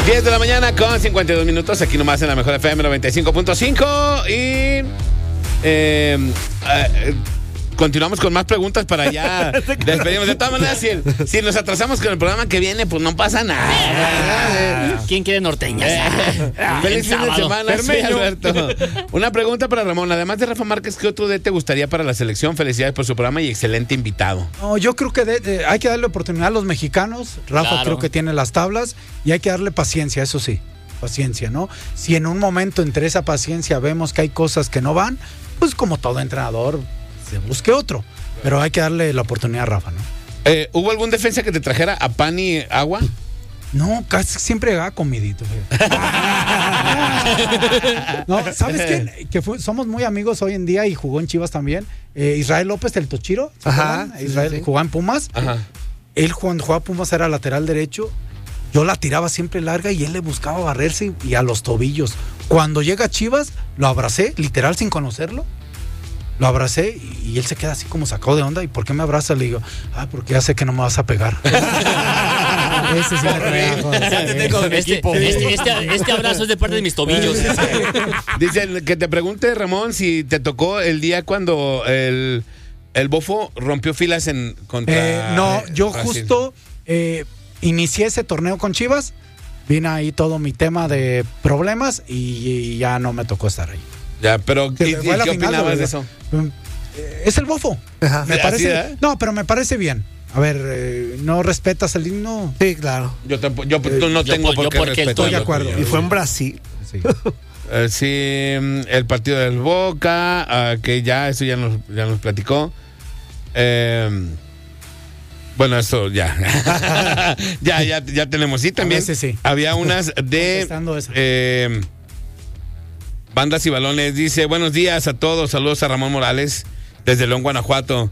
10 de la mañana con 52 minutos, aquí nomás en la Mejor FM 95.5 y continuamos con más preguntas para ya despedirnos. De todas maneras, si nos atrasamos con el programa que viene, pues no pasa nada. ¿Quién quiere norteñas? Feliz fin de semana, sí, Alberto. Una pregunta para Ramón. Además de Rafa Márquez, ¿qué otro te gustaría para la selección? Felicidades por su programa y excelente invitado. No, yo creo que hay que darle oportunidad a los mexicanos. Rafa Claro. creo que tiene las tablas y hay que darle paciencia, eso sí. Paciencia, ¿no? Si en un momento entre esa paciencia vemos que hay cosas que no van, pues como todo entrenador, se busque otro. Pero hay que darle la oportunidad a Rafa, ¿no? ¿Hubo algún defensa que te trajera a pan y agua? No, casi siempre llegaba comidito. No, ¿sabes quién? Somos muy amigos hoy en día y jugó en Chivas también. Israel López, el Tochiro. ¿Se acuerdan? Israel jugaba en Pumas. Ajá. Él cuando jugaba Pumas era lateral derecho. Yo la tiraba siempre larga y él le buscaba barrerse y a los tobillos. Cuando llega a Chivas, lo abracé, literal sin conocerlo. Lo abracé y él se queda así como sacado de onda. ¿Y por qué me abraza? Le digo, porque ya sé que no me vas a pegar. Ese sí Este abrazo es de parte de mis tobillos. Dicen que te pregunte, Ramón, si te tocó el día cuando el Bofo rompió filas contra no, yo Brasil. justo inicié ese torneo con Chivas. Vine ahí todo mi tema de problemas y ya no me tocó estar ahí. Ya, pero ¿qué opinabas de eso? Es el Bofo. Ajá. Me parece. ¿Así, No, pero me parece bien. A ver, ¿no respetas el himno? Sí, claro. Yo no tengo por qué respetarlo. estoy de acuerdo. Y fue en Brasil. Sí. Sí, el partido del Boca, que eso ya nos platicó. Bueno, eso ya. ya tenemos. Sí, también sí. había unas de Bandas y Balones. Dice, buenos días a todos. Saludos a Ramón Morales desde León, Guanajuato.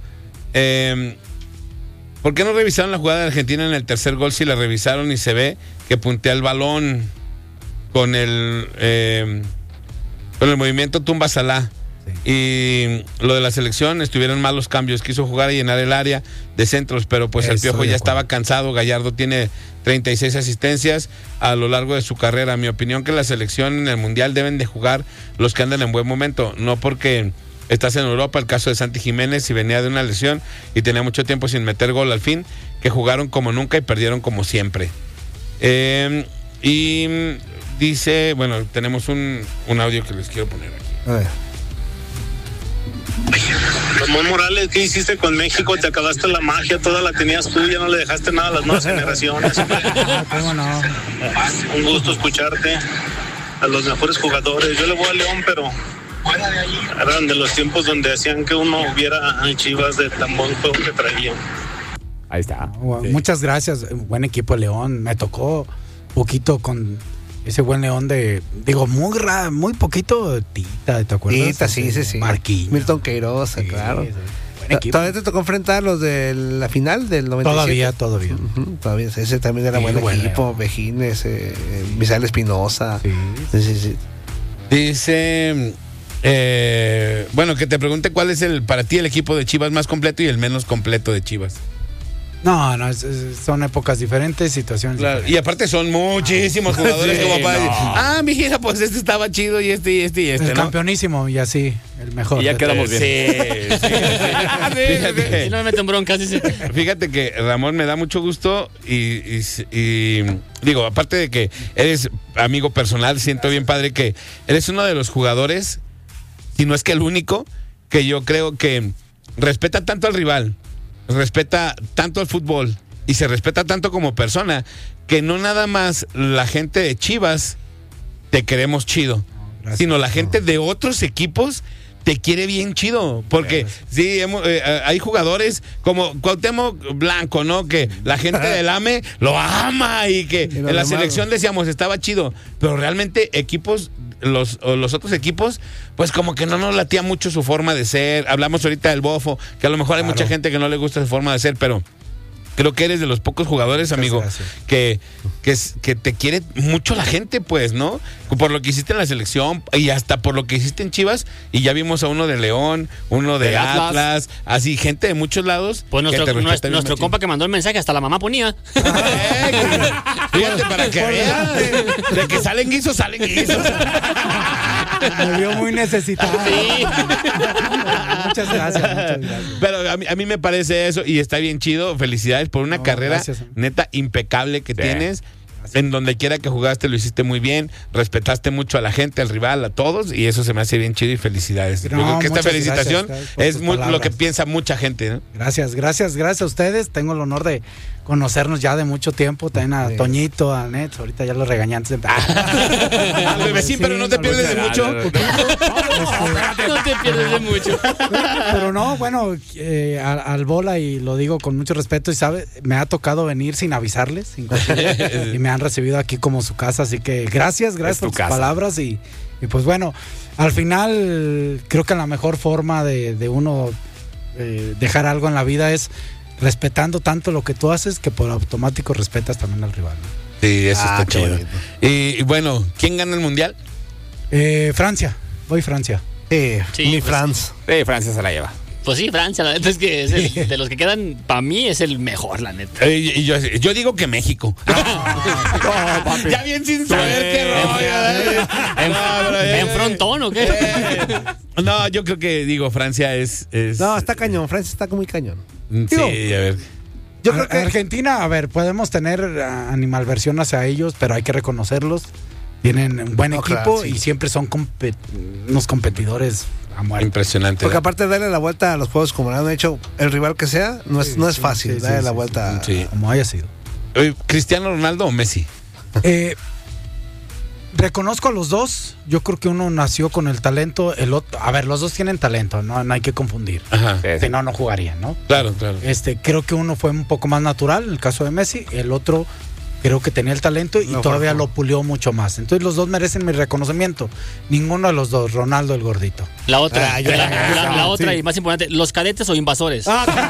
¿Por qué no revisaron la jugada de Argentina en el tercer gol? Si la revisaron y se ve que puntea el balón con el movimiento tumba Salah. Sí. Y lo de la selección, estuvieron mal los cambios. Quiso jugar a llenar el área de centros, pero pues el Piojo ya estaba cansado. Gallardo tiene 36 asistencias a lo largo de su carrera. Mi opinión que la selección en el Mundial deben de jugar los que andan en buen momento, no porque estás en Europa. El caso de Santi Jiménez, si venía de una lesión y tenía mucho tiempo sin meter gol al fin, que jugaron como nunca y perdieron como siempre. Y dice, bueno, tenemos un audio que les quiero poner aquí. A ver. Ramón Morales, ¿qué hiciste con México? Te acabaste la magia, toda la tenías tú, ya no le dejaste nada a las nuevas generaciones. ¿Cómo no? Un gusto escucharte, a los mejores jugadores. Yo le voy a León, pero eran de los tiempos donde hacían que uno viera a Chivas de tan buen juego que traían. Ahí está. Sí. Muchas gracias, buen equipo León. Me tocó poquito con ese buen León muy poquito Tita, ¿te acuerdas? Tita, sí. Marquinhos. Milton Queiroz, Sí, claro. sí. Buen equipo. ¿Todavía te tocó enfrentar los de la final del 97? Todavía. Uh-huh, todavía. Ese también era buen equipo. Vejines, Misael Espinosa. Sí. Dice, bueno, que te pregunte cuál es para ti el equipo de Chivas más completo y el menos completo de Chivas. No, son épocas diferentes, situaciones diferentes. Y aparte son muchísimos jugadores como para decir, mijita, pues este estaba chido y este, el ¿no? Campeonísimo y así, el mejor. Y ya quedamos bien. Sí. Fíjate, Y no me meten broncas, dice. Fíjate que, Ramón, me da mucho gusto y digo, aparte de que eres amigo personal, siento bien padre que eres uno de los jugadores, si no es que el único, que yo creo que respeta tanto al rival, respeta tanto al fútbol y se respeta tanto como persona, que no nada más la gente de Chivas te queremos chido, sino la gente de otros equipos te quiere bien chido, porque sí, hay jugadores como Cuauhtémoc Blanco, ¿no? Que la gente del AME lo ama y que en la selección decíamos estaba chido, pero realmente equipos, los otros equipos, pues como que no nos latía mucho su forma de ser. Hablamos ahorita del Bofo, que a lo mejor hay mucha gente que no le gusta su forma de ser, pero creo que eres de los pocos jugadores, amigo, que te quiere mucho la gente, pues, ¿no? Por lo que hiciste en la selección y hasta por lo que hiciste en Chivas, y ya vimos a uno de León, uno de Atlas, así, gente de muchos lados. Pues nuestro compa que mandó el mensaje, hasta la mamá ponía. Fíjate, para que vean, de que salen guisos. Me vio muy necesitado. Sí. Muchas gracias. Pero a mí me parece eso y está bien chido. Felicidades por una carrera neta impecable que tienes. En donde quiera que jugaste lo hiciste muy bien, respetaste mucho a la gente, al rival, a todos, y eso se me hace bien chido y felicidades. Yo creo que esta felicitación es lo que piensa mucha gente, ¿no? Gracias a ustedes. Tengo el honor de conocernos ya de mucho tiempo. También a Toñito, a Net, ahorita ya los regañé antes de empezar. Al bebecín, pero no te pierdes de mucho. No te pierdes de mucho. Pero no, bueno, al Bola, y lo digo con mucho respeto, y sabe, me ha tocado venir sin avisarles, sin y me han recibido aquí como su casa, así que gracias por sus palabras y pues bueno, al final creo que la mejor forma de uno dejar algo en la vida es respetando tanto lo que tú haces que por automático respetas también al rival, ¿no? Sí, eso está chido. Y bueno, ¿quién gana el mundial? Francia, voy Francia. Mi France. Francia se la lleva. Pues sí, Francia, la neta es que es de los que quedan, para mí es el mejor, la neta. Y yo digo que México. Ya bien sin saber qué rollo. ¿En frontón o qué? No, yo creo que Francia es... No, está cañón. Francia está muy cañón. Sí, a ver. Yo creo que Argentina, a ver, podemos tener animalversión hacia ellos, pero hay que reconocerlos. Tienen un buen equipo y siempre son unos competidores a muerte. Impresionante. Porque aparte de darle la vuelta a los juegos como lo han hecho el rival que sea, no es fácil darle la vuelta. Como haya sido. ¿Cristiano Ronaldo o Messi? Reconozco a los dos. Yo creo que uno nació con el talento, el otro, a ver, los dos tienen talento, no hay que confundir. Ajá. Si no jugarían, ¿no? Claro. Creo que uno fue un poco más natural, en el caso de Messi, el otro creo que tenía el talento y todavía lo pulió mucho más. Entonces los dos merecen mi reconocimiento. Ninguno de los dos, Ronaldo el gordito. La otra, la otra y más importante, ¿los cadetes o invasores?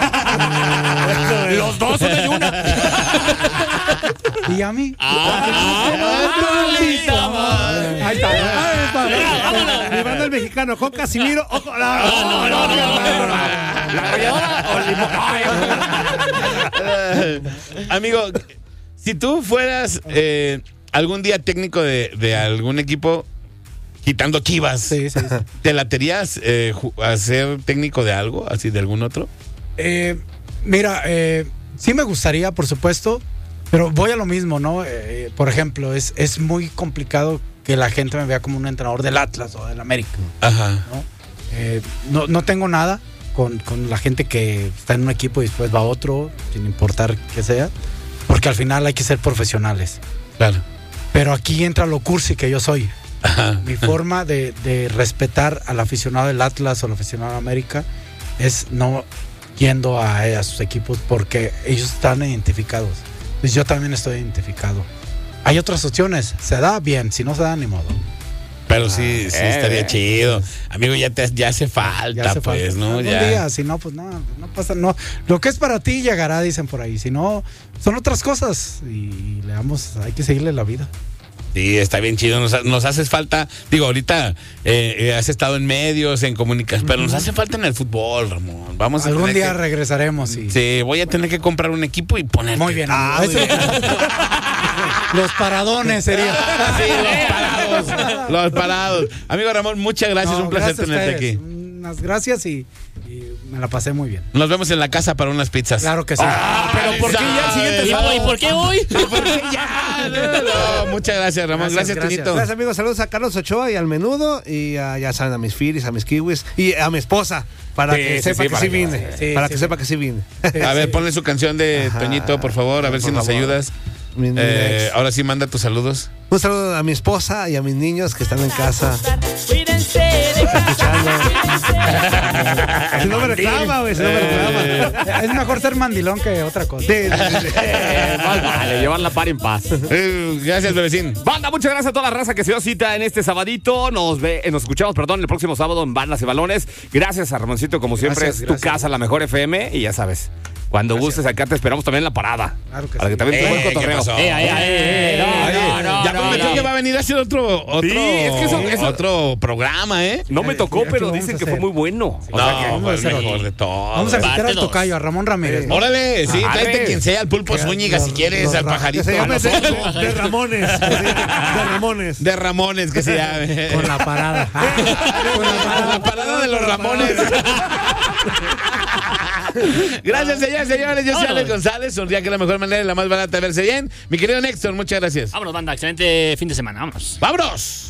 Los dos son de una. ¿Y a mí? Ahí Mi banda el mexicano, con Casimiro o con... La arrolladora o el limón. Amigo, si tú fueras algún día técnico de algún equipo, quitando Chivas, ¿te laterías a ser técnico de algo, así de algún otro? Mira, sí me gustaría, por supuesto, pero voy a lo mismo, ¿no? Por ejemplo, es muy complicado que la gente me vea como un entrenador del Atlas o del América. Ajá. No tengo nada con la gente que está en un equipo y después va a otro, sin importar qué sea. Porque al final hay que ser profesionales. Claro. Pero aquí entra lo cursi que yo soy. Ajá. Mi forma de respetar al aficionado del Atlas o al aficionado de América es no yendo a sus equipos porque ellos están identificados. Pues yo también estoy identificado. Hay otras opciones. Se da bien, si no se da, ni modo. Pero sí estaría chido. Amigo, ya hace falta, pues, ¿no? Algún día, si no, pues no pasa, no. Lo que es para ti llegará, dicen por ahí. Si no, son otras cosas. Y hay que seguirle la vida. Sí, está bien chido. Nos haces falta. Digo, ahorita has estado en medios, en comunicación, pero nos hace falta en el fútbol, Ramón. Vamos a algún día regresaremos. Sí, voy a tener que comprar un equipo y poner. Muy bien. Los paradones serían. Sí, los parados. Amigo Ramón, muchas gracias. Un placer tenerte aquí. Unas gracias y me la pasé muy bien. Nos vemos en la casa para unas pizzas. Claro que sí. Pero ¿por qué ya el siguiente sábado? ¿Y por qué hoy? No, muchas gracias, Ramón. Gracias, Toñito. Gracias, amigos. Saludos a Carlos Ochoa y al Menudo. Y ya saben, a mis filis, a mis kiwis. Y a mi esposa. Para que sepa que sí vine. Para que sepa que sí vine. A ver, ponle su canción de Toñito, por favor. A ver si nos ayudas. Ahora sí, manda tus saludos. Un saludo a mi esposa y a mis niños que están en casa. Cuídense. Escuchando. Si no me reclama, güey. Si no me reclama. Es mejor ser mandilón que otra cosa. Más vale, llevar la par en paz. Gracias, bebecín. Banda, muchas gracias a toda la raza que se dio cita en este sabadito. Nos escuchamos, el próximo sábado en Bandas y Balones. Gracias a Ramoncito, como siempre, es tu casa, la mejor FM. Y ya sabes, Cuando gustes, acá te esperamos también en la parada. Claro que para sí. que también te buen ¿Qué cotorreo. pasó? No, Ya prometió que va a venir a hacer otro Sí, es que eso- otro programa, ¿eh? No me tocó, Aquí pero lo vamos dicen a que fue hacer. muy bueno. O sea que- No, fue el hacer mejor otro. de todos. Vamos a invitar Parte al dos. tocayo, a Ramón Ramírez, ¿no? Órale, sí, Arre. tráete quien sea, al Pulpo Zúñiga, si quieres, los al ra- pajarito. Que se llame a nosotros. de Ramones. Que se llame de Ramones. De Ramones, que se llame. Con la parada. La parada de los Ramones. Gracias, señores. Yo soy Alex González. Sonría que es la mejor manera y la más barata de verse bien. Mi querido Néstor, muchas gracias. Vámonos, banda. Excelente fin de semana. Vámonos. ¡Vámonos!